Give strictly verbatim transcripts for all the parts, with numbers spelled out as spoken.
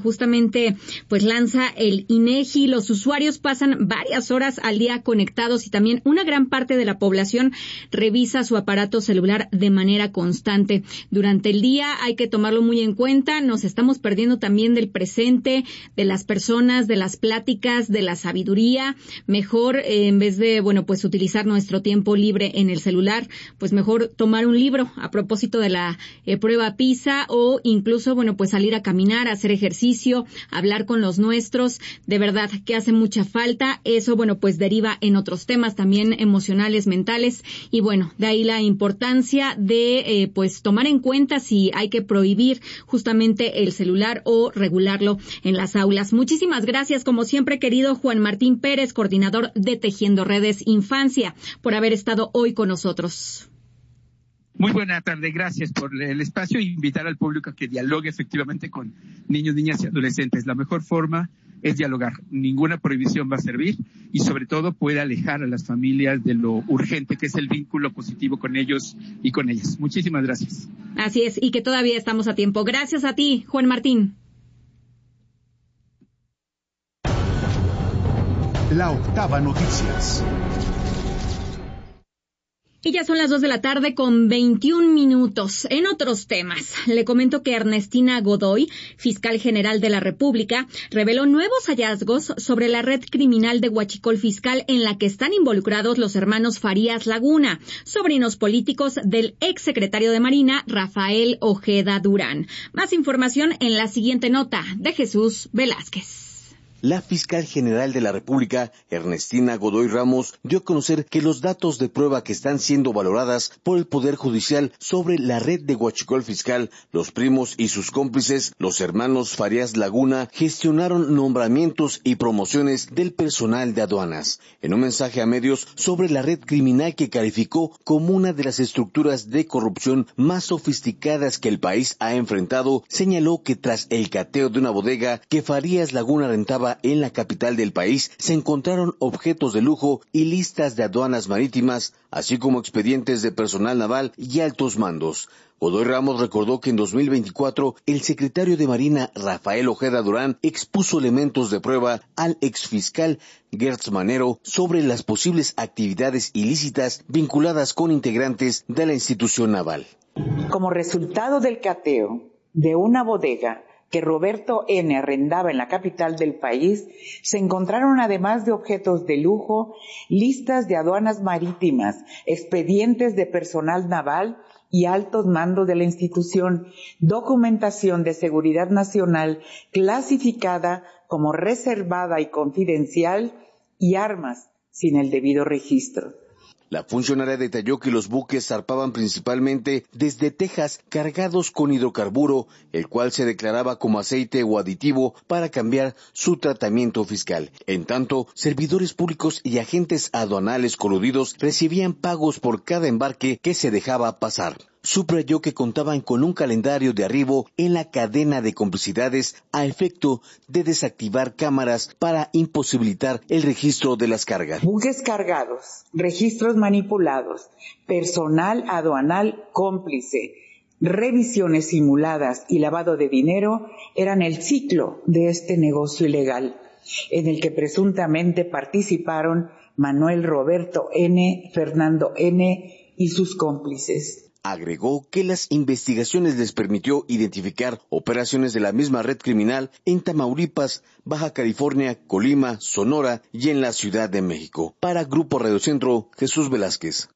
justamente pues lanza el INEGI. Los usuarios pasan varias horas al día conectados y también una gran parte de la población revisa su aparato celular de manera constante. Durante el día hay que tomarlo muy en cuenta. Nos estamos perdiendo también del presente, de las personas, de las pláticas, de la sabiduría. Mejor, eh, en vez de, bueno, pues utilizar nuestro tiempo libre en el celular, pues mejor tomar un libro a propósito de la eh, prueba PISA, o incluso, bueno, pues salir a caminar, a hacer ejercicio, hablar con los nuestros. De verdad que hace mucha falta. Eso, bueno, pues deriva en otros temas también emocionales, mentales, y bueno, de ahí la importancia de, eh, pues tomar en cuenta si hay que prohibir justamente el celular o regularlo en las aulas. Muchísimas gracias, como siempre, querido Juan Martín Pérez, coordinador de Tejiendo Redes Infancia, por haber estado hoy con nosotros. Muy buena tarde, gracias por el espacio e invitar al público a que dialogue efectivamente con niños, niñas y adolescentes. La mejor forma es dialogar, ninguna prohibición va a servir y sobre todo puede alejar a las familias de lo urgente que es el vínculo positivo con ellos y con ellas. Muchísimas gracias. Así es, y que todavía estamos a tiempo. Gracias a ti, Juan Martín. La Octava Noticias. Y ya son las dos de la tarde con veintiún minutos. En otros temas, le comento que Ernestina Godoy, fiscal general de la República, reveló nuevos hallazgos sobre la red criminal de Huachicol Fiscal en la que están involucrados los hermanos Farías Laguna, sobrinos políticos del exsecretario de Marina, Rafael Ojeda Durán. Más información en la siguiente nota de Jesús Velázquez. La fiscal general de la República, Ernestina Godoy Ramos, dio a conocer que los datos de prueba que están siendo valoradas por el Poder Judicial sobre la red de Huachicol Fiscal, los primos y sus cómplices, los hermanos Farías Laguna, gestionaron nombramientos y promociones del personal de aduanas. En un mensaje a medios sobre la red criminal que calificó como una de las estructuras de corrupción más sofisticadas que el país ha enfrentado, señaló que tras el cateo de una bodega que Farías Laguna rentaba en la capital del país, se encontraron objetos de lujo y listas de aduanas marítimas, así como expedientes de personal naval y altos mandos. Godoy Ramos recordó que en dos mil veinticuatro el secretario de Marina, Rafael Ojeda Durán, expuso elementos de prueba al exfiscal Gertz Manero sobre las posibles actividades ilícitas vinculadas con integrantes de la institución naval. Como resultado del cateo de una bodega que Roberto N. arrendaba en la capital del país, se encontraron, además de objetos de lujo, listas de aduanas marítimas, expedientes de personal naval y altos mandos de la institución, documentación de seguridad nacional clasificada como reservada y confidencial y armas sin el debido registro. La funcionaria detalló que los buques zarpaban principalmente desde Texas cargados con hidrocarburo, el cual se declaraba como aceite o aditivo para cambiar su tratamiento fiscal. En tanto, servidores públicos y agentes aduanales coludidos recibían pagos por cada embarque que se dejaba pasar. Subrayó que contaban con un calendario de arribo en la cadena de complicidades a efecto de desactivar cámaras para imposibilitar el registro de las cargas. Buques cargados, registros manipulados, personal aduanal cómplice, revisiones simuladas y lavado de dinero eran el ciclo de este negocio ilegal, en el que presuntamente participaron Manuel Roberto N., Fernando N. y sus cómplices. Agregó que las investigaciones les permitió identificar operaciones de la misma red criminal en Tamaulipas, Baja California, Colima, Sonora y en la Ciudad de México. Para Grupo Radio Centro, Jesús Velázquez.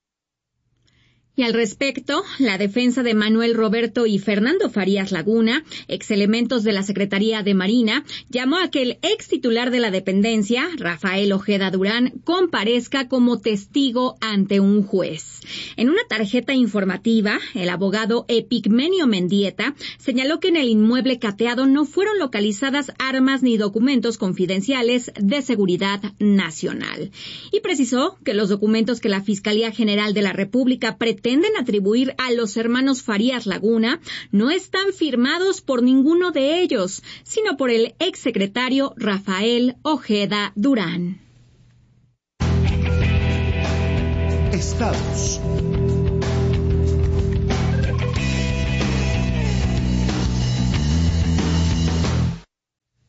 Y al respecto, la defensa de Manuel Roberto y Fernando Farías Laguna, ex elementos de la Secretaría de Marina, llamó a que el ex titular de la dependencia, Rafael Ojeda Durán, comparezca como testigo ante un juez. En una tarjeta informativa, el abogado Epigmenio Mendieta señaló que en el inmueble cateado no fueron localizadas armas ni documentos confidenciales de seguridad nacional. Y precisó que los documentos que la Fiscalía General de la República pretende pretenden atribuir a los hermanos Farías Laguna no están firmados por ninguno de ellos, sino por el exsecretario Rafael Ojeda Durán. Estados.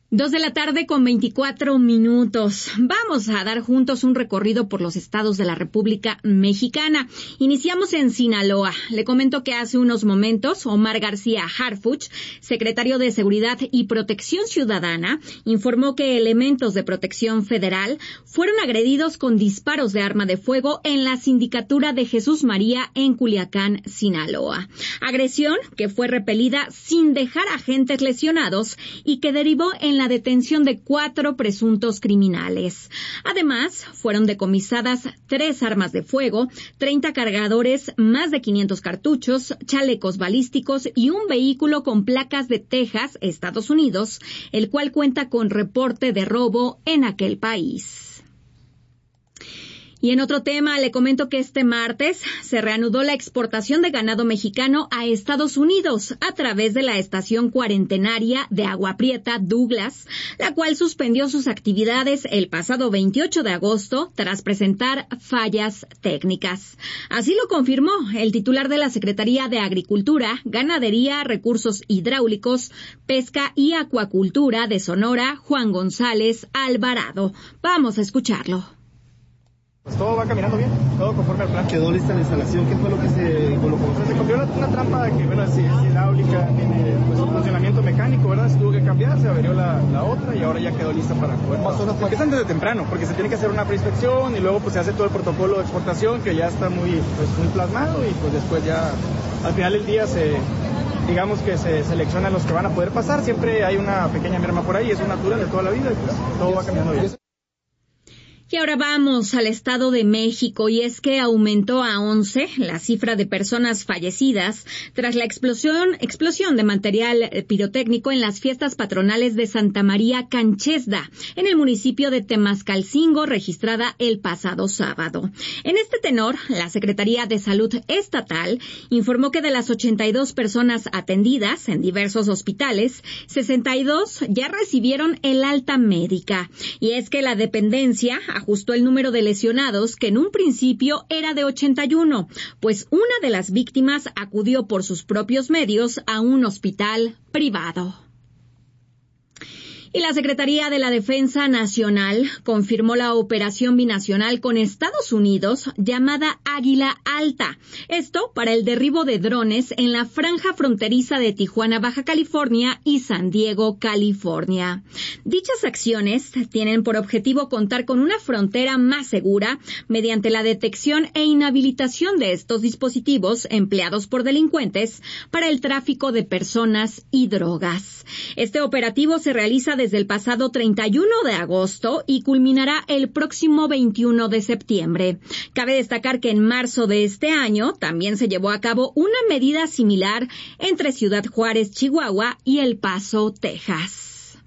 Dos de la tarde con veinticuatro minutos. Vamos a dar juntos un recorrido por los estados de la República Mexicana. Iniciamos en Sinaloa. Le comento que hace unos momentos Omar García Harfuch, secretario de Seguridad y Protección Ciudadana, informó que elementos de Protección Federal fueron agredidos con disparos de arma de fuego en la sindicatura de Jesús María en Culiacán, Sinaloa. Agresión que fue repelida sin dejar agentes lesionados y que derivó en la detención de cuatro presuntos criminales. Además, fueron decomisadas tres armas de fuego, treinta cargadores, más de quinientos cartuchos, chalecos balísticos y un vehículo con placas de Texas, Estados Unidos, el cual cuenta con reporte de robo en aquel país. Y en otro tema, le comento que este martes se reanudó la exportación de ganado mexicano a Estados Unidos a través de la estación cuarentenaria de Agua Prieta Douglas, la cual suspendió sus actividades el pasado veintiocho de agosto tras presentar fallas técnicas. Así lo confirmó el titular de la Secretaría de Agricultura, Ganadería, Recursos Hidráulicos, Pesca y Acuacultura de Sonora, Juan González Alvarado. Vamos a escucharlo. Pues todo va caminando bien, todo conforme al plan. ¿Quedó lista la instalación? ¿Qué fue lo que se colocó? Pues se cambió una, una trampa que, bueno, es, es hidráulica, tiene pues, un funcionamiento mecánico, ¿verdad? Se tuvo que cambiar, se averió la, la otra y ahora ya quedó lista para poder pasar. Se empiezan desde temprano, porque se tiene que hacer una preinspección y luego pues se hace todo el protocolo de exportación que ya está muy, pues, muy plasmado y pues después ya al final del día se... digamos que se seleccionan los que van a poder pasar. Siempre hay una pequeña merma por ahí, es un natural de toda la vida y pues todo va caminando bien. Y ahora vamos al Estado de México, y es que aumentó a once la cifra de personas fallecidas tras la explosión, explosión de material pirotécnico en las fiestas patronales de Santa María Canchesda, en el municipio de Temascalcingo, registrada el pasado sábado. En este tenor, la Secretaría de Salud Estatal informó que de las ochenta y dos personas atendidas en diversos hospitales, sesenta y dos ya recibieron el alta médica. Y es que la dependencia ajustó el número de lesionados, que en un principio era de ochenta y uno, pues una de las víctimas acudió por sus propios medios a un hospital privado. Y la Secretaría de la Defensa Nacional confirmó la operación binacional con Estados Unidos llamada Águila Alta. Esto para el derribo de drones en la franja fronteriza de Tijuana, Baja California y San Diego, California. Dichas acciones tienen por objetivo contar con una frontera más segura mediante la detección e inhabilitación de estos dispositivos empleados por delincuentes para el tráfico de personas y drogas. Este operativo se realiza desde el pasado treinta y uno de agosto y culminará el próximo veintiuno de septiembre. Cabe destacar que en marzo de este año también se llevó a cabo una medida similar entre Ciudad Juárez, Chihuahua y El Paso, Texas.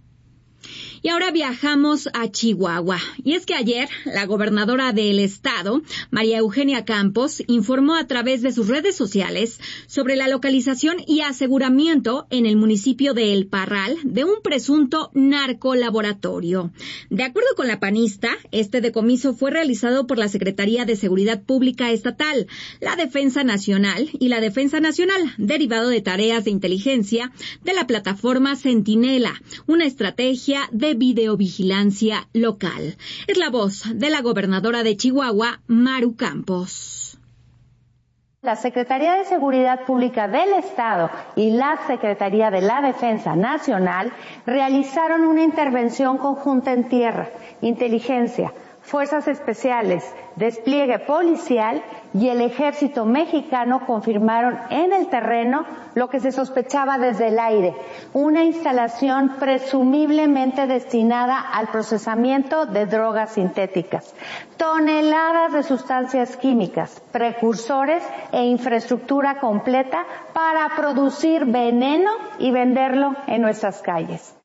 Y ahora viajamos a Chihuahua. Y es que ayer la gobernadora del estado, María Eugenia Campos, informó a través de sus redes sociales sobre la localización y aseguramiento en el municipio de El Parral de un presunto narcolaboratorio. De acuerdo con la panista, este decomiso fue realizado por la Secretaría de Seguridad Pública Estatal, la Defensa Nacional y la Defensa Nacional, derivado de tareas de inteligencia de la plataforma Centinela, una estrategia de videovigilancia local. Es la voz de la gobernadora de Chihuahua, Maru Campos. La Secretaría de Seguridad Pública del Estado y la Secretaría de la Defensa Nacional realizaron una intervención conjunta en tierra, inteligencia, fuerzas especiales, despliegue policial y el ejército mexicano confirmaron en el terreno lo que se sospechaba desde el aire, una instalación presumiblemente destinada al procesamiento de drogas sintéticas, toneladas de sustancias químicas, precursores e infraestructura completa para producir veneno y venderlo en nuestras calles.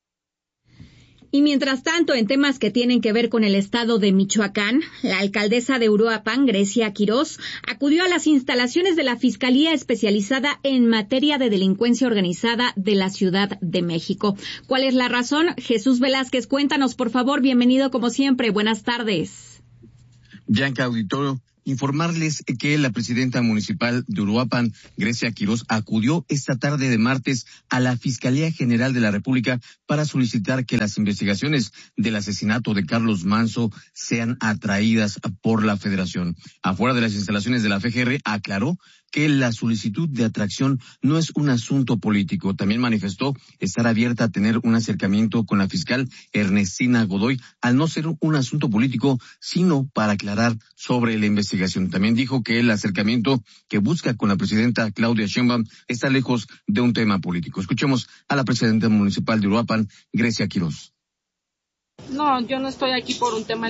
Y mientras tanto, en temas que tienen que ver con el estado de Michoacán, la alcaldesa de Uruapan, Grecia Quirós, acudió a las instalaciones de la Fiscalía Especializada en Materia de Delincuencia Organizada de la Ciudad de México. ¿Cuál es la razón? Jesús Velázquez, cuéntanos, por favor. Bienvenido como siempre. Buenas tardes. Bianca Auditorio, informarles que la presidenta municipal de Uruapan, Grecia Quiroz, acudió esta tarde de martes a la Fiscalía General de la República para solicitar que las investigaciones del asesinato de Carlos Manzo sean atraídas por la Federación. Afuera de las instalaciones de la F G R aclaró que la solicitud de atracción no es un asunto político. También manifestó estar abierta a tener un acercamiento con la fiscal Ernestina Godoy, al no ser un asunto político, sino para aclarar sobre la investigación. También dijo que el acercamiento que busca con la presidenta Claudia Sheinbaum está lejos de un tema político. Escuchemos a la presidenta municipal de Uruapan, Grecia Quiroz. No, yo no estoy aquí por un tema